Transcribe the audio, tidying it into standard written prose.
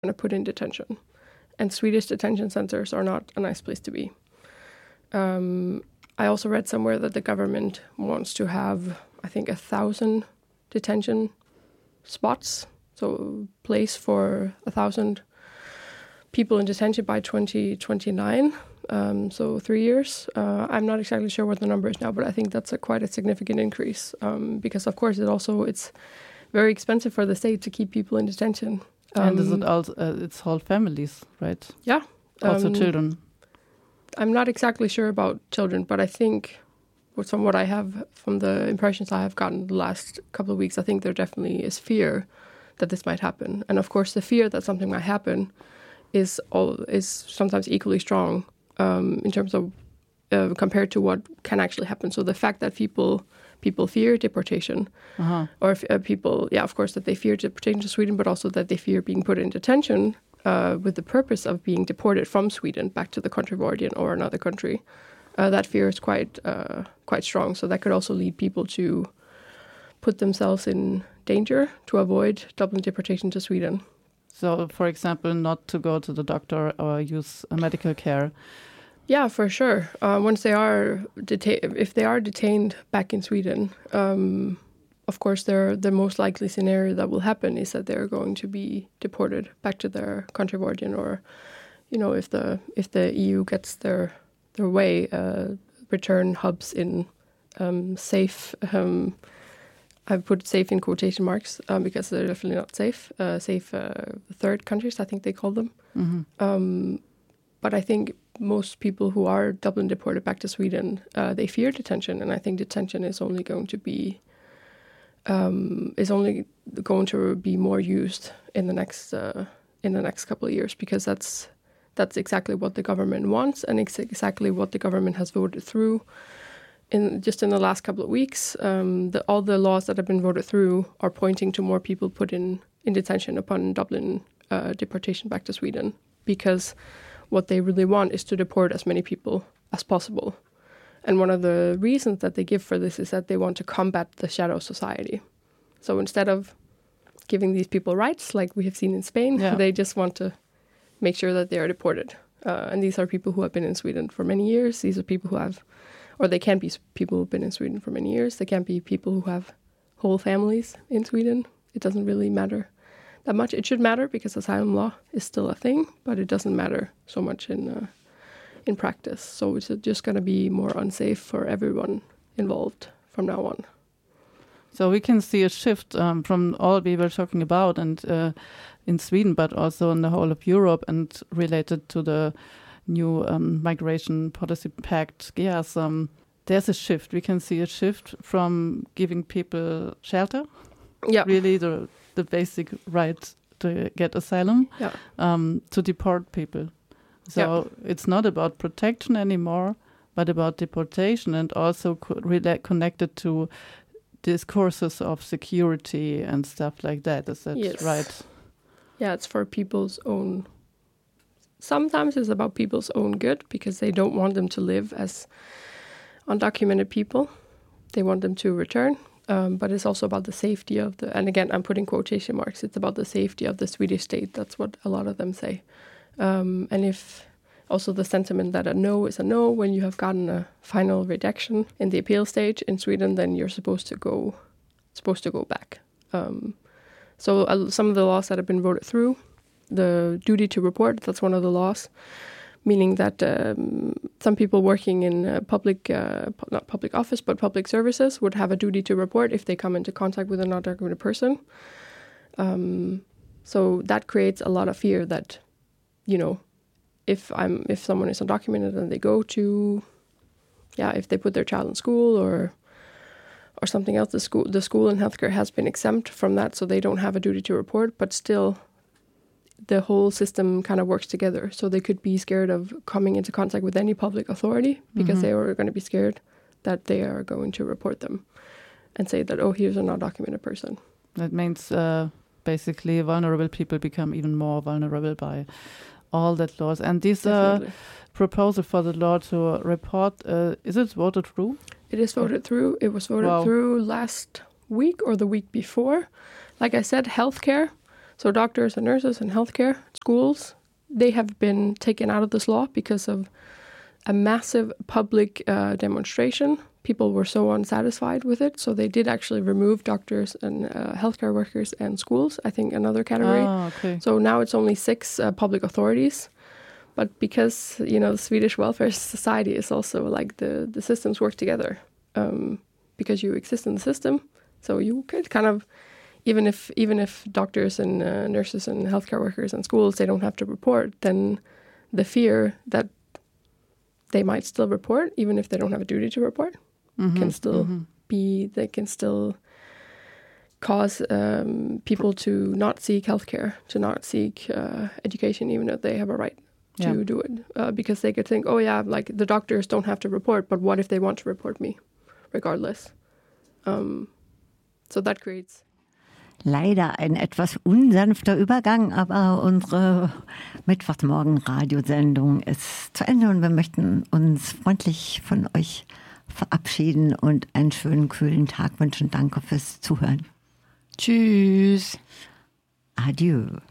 to put in detention. And Swedish detention centers are not a nice place to be. I also read somewhere that the government wants to have, I think, 1,000 detention spots, so place for 1,000 people in detention by 2029, so 3 years. I'm not exactly sure what the number is now, but I think that's quite a significant increase because, of course, it's very expensive for the state to keep people in detention. And is it also, it's whole families, right? Yeah. Also children. I'm not exactly sure about children, but I think from what I have, from the impressions I have gotten the last couple of weeks, I think there definitely is fear that this might happen. And of course, the fear that something might happen is sometimes equally strong in terms of compared to what can actually happen. So the fact that people fear deportation, or if, people, of course, that they fear deportation to Sweden, but also that they fear being put in detention with the purpose of being deported from Sweden back to the country of origin or another country. That fear is quite strong. So that could also lead people to put themselves in danger to avoid Dublin deportation to Sweden. So, for example, not to go to the doctor or use medical care. Yeah, for sure. Once they are if they are detained back in Sweden, of course, the most likely scenario that will happen is that they're going to be deported back to their country of origin, or, if the EU gets their way, return hubs in safe. I've put safe in quotation marks because they're definitely not safe. Safe third countries, I think they call them. Mm-hmm. But I think most people who are Dublin deported back to Sweden, they fear detention, and I think detention is only going to be more used in the next couple of years, because that's exactly what the government wants, and it's exactly what the government has voted through. In the last couple of weeks, all the laws that have been voted through are pointing to more people put in detention upon Dublin deportation back to Sweden, because what they really want is to deport as many people as possible. And one of the reasons that they give for this is that they want to combat the shadow society. So instead of giving these people rights, like we have seen in Spain, they just want to make sure that they are deported. And these are people who have been in Sweden for many years. These are people who have, or they can be people who've been in Sweden for many years. They can be people who have whole families in Sweden. It doesn't really matter that much. It should matter because asylum law is still a thing, but it doesn't matter so much in practice. So it's just going to be more unsafe for everyone involved from now on. So we can see a shift from all we were talking about, and in Sweden, but also in the whole of Europe, and related to the new migration policy pact. Yes, there's a shift. We can see a shift from giving people shelter, really the basic right to get asylum, to deport people. So it's not about protection anymore, but about deportation, and also connected to discourses of security and stuff like that. Is that right? Yeah, it's for people's own. Sometimes it's about people's own good, because they don't want them to live as undocumented people. They want them to return. But it's also about the safety of and again, I'm putting quotation marks, it's about the safety of the Swedish state. That's what a lot of them say. And if also the sentiment that a no is a no, when you have gotten a final rejection in the appeal stage in Sweden, then you're supposed to go back. So some of the laws that have been voted through, the duty to report, that's one of the laws, meaning that some people working in not public office, but public services would have a duty to report if they come into contact with an undocumented person. So that creates a lot of fear that, if someone is undocumented and they go to, if they put their child in school or something else, the school and healthcare has been exempt from that, so they don't have a duty to report, but still the whole system kind of works together. So they could be scared of coming into contact with any public authority because they are going to be scared that they are going to report them and say that, oh, here's an undocumented person. That means basically vulnerable people become even more vulnerable by all that laws. And this proposal for the law to report, is it voted through? It is voted through. It was voted through last week or the week before. Like I said, healthcare. So doctors and nurses and healthcare, schools, they have been taken out of this law because of a massive public demonstration. People were so unsatisfied with it, so they did actually remove doctors and healthcare workers and schools, I think another category. Okay. So now it's only 6 public authorities. But because, the Swedish welfare society is also like the systems work together because you exist in the system. So you could kind of, even if doctors and nurses and healthcare workers and schools, they don't have to report, then the fear that they might still report, even if they don't have a duty to report, can still they can still cause people to not seek healthcare, to not seek education, even if they have a right to do it. Because they could think, like the doctors don't have to report, but what if they want to report me regardless? So that creates... Leider ein etwas unsanfter Übergang, aber unsere Mittwochmorgen-Radiosendung ist zu Ende und wir möchten uns freundlich von euch verabschieden und einen schönen, kühlen Tag wünschen. Danke fürs Zuhören. Tschüss. Adieu.